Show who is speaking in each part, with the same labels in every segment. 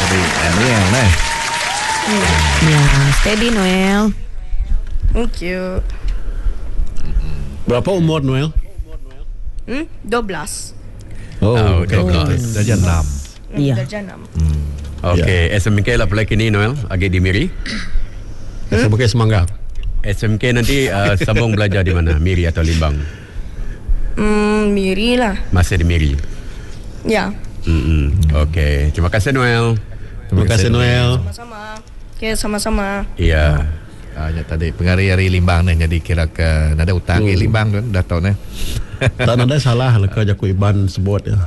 Speaker 1: Tadi Noel nih.
Speaker 2: Ya, steady Noel.
Speaker 3: Thank you.
Speaker 4: Berapa umur Noel?
Speaker 3: 12.
Speaker 4: Oh, okay.
Speaker 1: 12. Darjah 6.
Speaker 2: Iya.
Speaker 3: Darjah 6.
Speaker 5: Okey, SMK lah pula kini Noel, agak di Miri.
Speaker 4: Sebagai semangat.
Speaker 5: SMK nanti sambung belajar di mana? Miri atau Limbang?
Speaker 3: Miri lah.
Speaker 5: Masih di Miri.
Speaker 3: Ya.
Speaker 5: Okey, terima kasih Noel.
Speaker 4: Terima kasih Noel.
Speaker 3: Sama-sama. Okay, sama-sama.
Speaker 5: Iya.
Speaker 1: Tadi penghari-hari Limbang nih, jadi kira ke ada utang Limbang kan dah tahu nih.
Speaker 4: Tak ada salah lah kerja ku Iban sebut ya.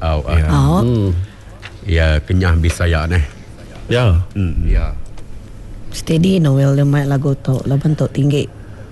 Speaker 5: Ya, kenyah Bisaya nih.
Speaker 4: Ya.
Speaker 1: Ya.
Speaker 2: Steady Noel dia main lagu tu, laban tu tinggi.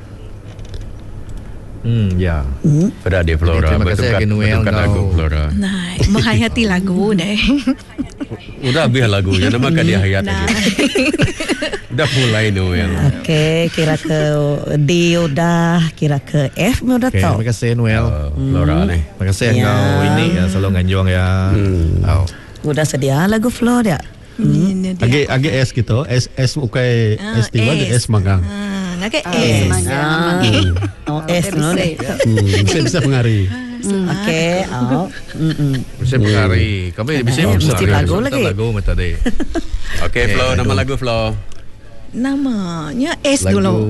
Speaker 1: Ya.
Speaker 5: Pada di Flora.
Speaker 1: Terima kasih ke Noel
Speaker 5: lagu Flora.
Speaker 6: Nah, menghayati lagu deh.
Speaker 5: Udah habis lagunya, nama kan dia hayat aja. Dah mulai Noel.
Speaker 2: Okey, kira ke D udah, kira ke F udah
Speaker 1: Okay,
Speaker 2: tahu.
Speaker 1: terima kasih Noel.
Speaker 5: Flora nih.
Speaker 1: Terima kasih
Speaker 2: Ya.
Speaker 1: kau ini ya selalu nganjuang ya.
Speaker 2: Udah sedia lagu flow dia.
Speaker 4: Agi S gitu. S ukai S tiba di S magang.
Speaker 6: Nak S.
Speaker 2: Oh, S no deh.
Speaker 4: Bisa mengari.
Speaker 2: Okey,
Speaker 1: Bisa menghari. Kami bisa
Speaker 2: mesti lagu lagi.
Speaker 1: Lagu mata deh.
Speaker 5: Okey, Flo, nama lagu Flo.
Speaker 6: Namanya S
Speaker 1: Lagu.
Speaker 6: dulu.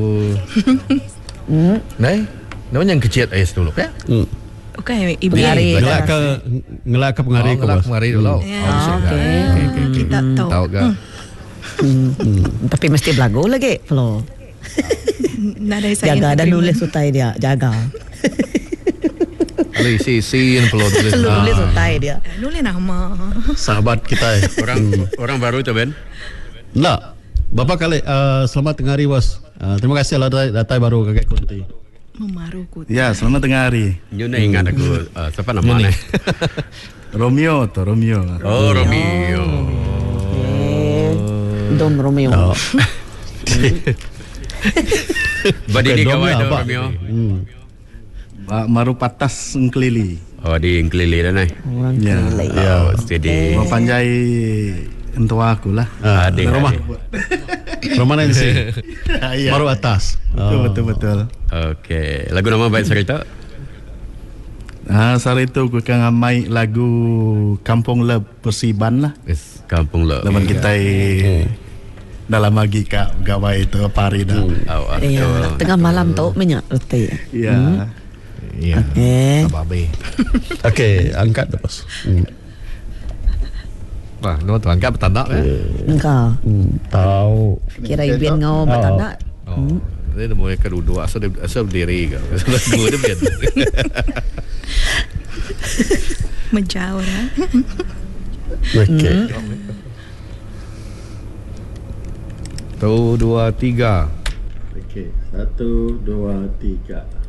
Speaker 1: Nih, namanya yang kecil S dulu ya.
Speaker 6: Okey, ibu.
Speaker 2: Penghari.
Speaker 4: Ngelak ke pengari
Speaker 1: Oh,
Speaker 4: ke
Speaker 1: ngelak
Speaker 4: bos.
Speaker 1: penghari dulu.
Speaker 6: Ya.
Speaker 2: Okey.
Speaker 6: Kita tahu.
Speaker 1: Tahu gak?
Speaker 2: Tapi mesti belagu lagi flow.
Speaker 6: Nada saya
Speaker 2: Jaga dan nulis sutai dia, jaga.
Speaker 1: Kalau isi yang perlu tulis.
Speaker 2: Nulis sutai dia.
Speaker 6: Nulis nama.
Speaker 4: Sahabat kita.
Speaker 5: Orang baru tu Ben.
Speaker 4: Lah. Bapak kali selamat tengah hari bos. Terima kasih lah datang baru kakek Kunti.
Speaker 6: Memaru ku.
Speaker 7: Ya, selamat tengah hari.
Speaker 5: Nyuna ingat aku siapa nama nih?
Speaker 7: Romeo to Romeo.
Speaker 5: Oh, Romeo.
Speaker 2: Dom Romeo.
Speaker 5: Badi ni
Speaker 4: Bukan
Speaker 5: kawai
Speaker 4: dom
Speaker 5: tu
Speaker 4: lah,
Speaker 5: Romeo.
Speaker 7: Maru patas ngkelili.
Speaker 5: Oh, di Kelili dah nih.
Speaker 2: Orang
Speaker 7: Ya.
Speaker 2: gila.
Speaker 5: Ya, steady.
Speaker 7: Mau panjai entua aku lah.
Speaker 5: Adik.
Speaker 4: Rumah. Rumah nanti.
Speaker 7: Iya.
Speaker 4: Baru atas.
Speaker 7: Betul.
Speaker 5: Okey, lagu nama baik cerita.
Speaker 7: Sari itu aku akan ngamai lagu Kampung Leb Persiban lah.
Speaker 1: Yes.
Speaker 5: Kampung Lo.
Speaker 7: Laman kita dalam lagi kak gawai itu apa hari dah.
Speaker 2: Ya, tengah malam tu banyak reti.
Speaker 7: Ya.
Speaker 1: Iya.
Speaker 2: Okey.
Speaker 1: Babe.
Speaker 4: Okey, angkat tu bos.
Speaker 1: Wah, no tuan angkat bertanda ya.
Speaker 2: Engkau
Speaker 4: Tahu.
Speaker 2: kira ibin ngau bertanda.
Speaker 1: Oh. Dia mau yang kedua asal berdiri kan. Dua dia biar.
Speaker 6: Menjauh dah.
Speaker 4: Okey.
Speaker 1: 1, 2, 3.
Speaker 4: Okey, 1, 2, 3.